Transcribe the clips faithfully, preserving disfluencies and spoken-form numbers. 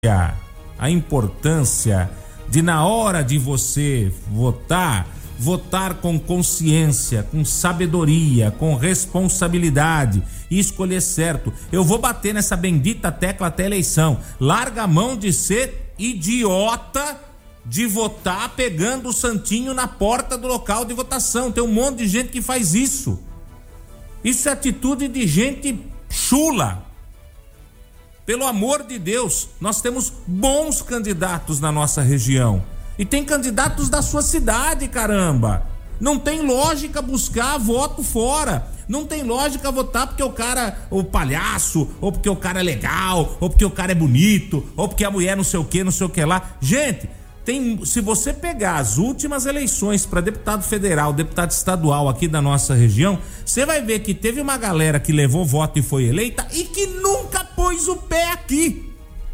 a importância de, na hora de você votar, votar com consciência, com sabedoria, com responsabilidade e escolher certo. Eu vou bater nessa bendita tecla até a eleição. Larga a mão de ser idiota de votar pegando o santinho na porta do local de votação. Tem um monte de gente que faz isso. Isso é atitude de gente chula. Pelo amor de Deus, nós temos bons candidatos na nossa região. E tem candidatos da sua cidade, caramba. Não tem lógica buscar voto fora. Não tem lógica votar porque o cara, o palhaço, ou porque o cara é legal, ou porque o cara é bonito, ou porque a mulher não sei o que, não sei o que lá. Gente, tem, se você pegar as últimas eleições para deputado federal, deputado estadual aqui da nossa região, você vai ver que teve uma galera que levou voto e foi eleita e que nunca pôs o pé aqui.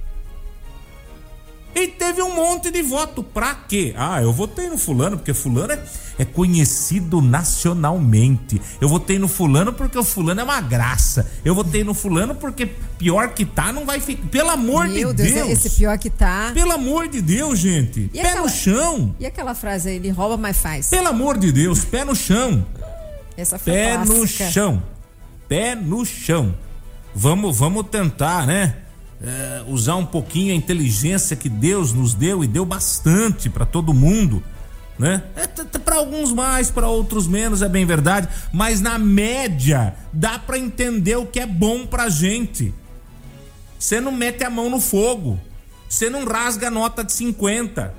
E teve um monte de voto. Pra quê? Ah, eu votei no fulano porque fulano é, é conhecido nacionalmente. Eu votei no fulano porque o fulano é uma graça. Eu votei no fulano porque pior que tá não vai ficar. Pelo amor Meu de Deus, Deus. Esse pior que tá. Pelo amor de Deus, gente. E pé aquela, no chão. E aquela frase aí, ele rouba, mas faz. Pelo amor de Deus, pé no chão. Essa foi Pé clássica. no chão. Pé no chão. Vamos, vamos tentar, né? É, usar um pouquinho a inteligência que Deus nos deu e deu bastante para todo mundo, né? É, para alguns mais, para outros menos, é bem verdade, mas na média dá para entender o que é bom pra gente. Você não mete a mão no fogo, você não rasga a nota de cinquenta,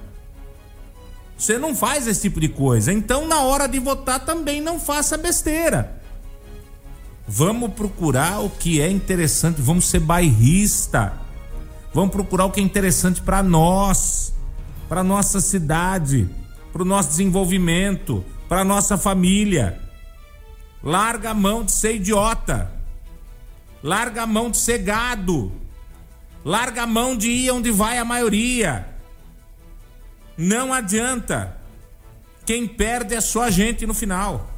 você não faz esse tipo de coisa. Então na hora de votar também não faça besteira. Vamos procurar o que é interessante, vamos ser bairrista, vamos procurar o que é interessante para nós, para nossa cidade, para o nosso desenvolvimento, para nossa família. Larga a mão de ser idiota, larga a mão de ser gado, larga a mão de ir onde vai a maioria. Não adianta, quem perde é só a gente no final.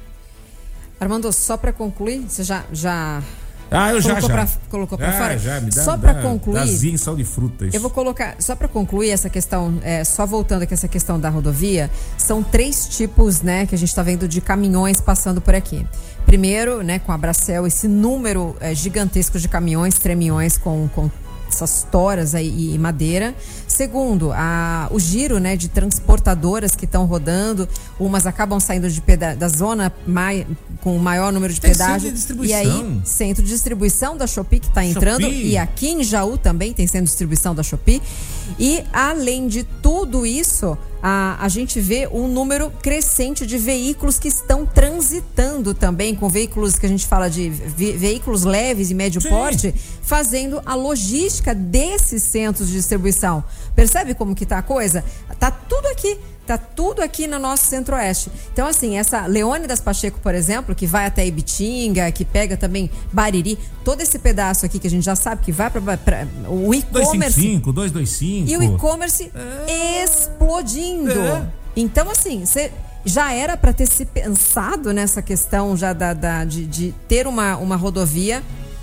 Armando, só para concluir, você já já ah, eu colocou já, já. Pra, colocou para ah, fora? Já, me dá, só para concluir, sal de frutas. Eu vou colocar, só para concluir essa questão, é, só voltando aqui essa questão da rodovia, são três tipos, né, que a gente está vendo de caminhões passando por aqui. Primeiro, né, com a Bracel, esse número é, gigantesco de caminhões, tremiões com, com essas toras aí e madeira. Segundo, a, o giro, né, de transportadoras que estão rodando, umas acabam saindo de peda- da zona mai, com o maior número de Tem pedágio. Centro de e aí, centro de distribuição da Shopee que está entrando. Shopee. E aqui em Jaú também tem centro de distribuição da Shopee. E além de tudo isso, a, a gente vê um número crescente de veículos que estão transitando também, com veículos que a gente fala de ve- veículos leves e médio Sim. porte, fazendo a logística desses centros de distribuição. Percebe como que tá a coisa? Tá tudo aqui. Tá tudo aqui no nosso centro-oeste. Então, assim, essa Leônidas Pacheco, por exemplo, que vai até Ibitinga, que pega também Bariri, todo esse pedaço aqui que a gente já sabe que vai para o e-commerce. duzentos e cinquenta e cinco, duzentos e cinquenta e cinco. E o e-commerce é. explodindo. É. Então, assim, você já era para ter se pensado nessa questão já da, da, de, de ter uma, uma rodovia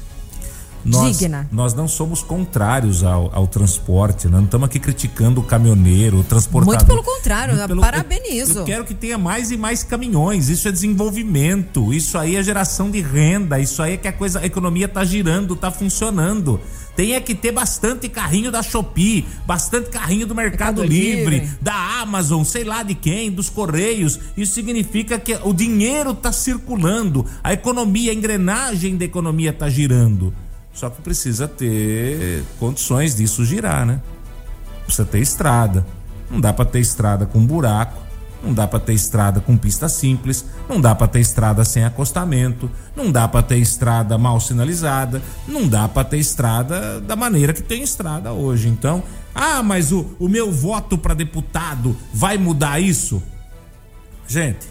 Nós, digna. Nós não somos contrários ao, ao transporte, né? Não estamos aqui criticando o caminhoneiro, o transportador. Muito pelo contrário, Muito pelo, parabenizo. Eu, eu quero que tenha mais e mais caminhões, isso é desenvolvimento, isso aí é geração de renda, isso aí é que a coisa, a economia tá girando, tá funcionando. Tem é que ter bastante carrinho da Shopee, bastante carrinho do Mercado, Mercado Livre, Livre, da Amazon, sei lá de quem, dos Correios. Isso significa que o dinheiro tá circulando, a economia, a engrenagem da economia tá girando. Só que precisa ter condições disso girar, né? Precisa ter estrada. Não dá para ter estrada com buraco, não dá para ter estrada com pista simples, não dá para ter estrada sem acostamento, não dá para ter estrada mal sinalizada, não dá para ter estrada da maneira que tem estrada hoje. Então, ah, mas o, o meu voto para deputado vai mudar isso? Gente,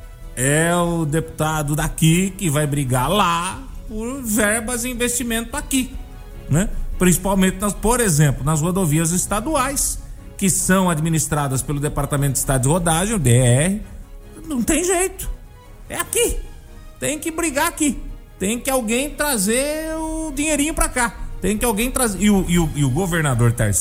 é o deputado daqui que vai brigar lá por verbas e investimento aqui, né? Principalmente, nas, por exemplo, nas rodovias estaduais, que são administradas pelo Departamento de Estado de Rodagem, o D R. Não tem jeito, é aqui, tem que brigar aqui, tem que alguém trazer o dinheirinho pra cá, Tem que alguém trazer. E o, e o, e o governador Tarcísio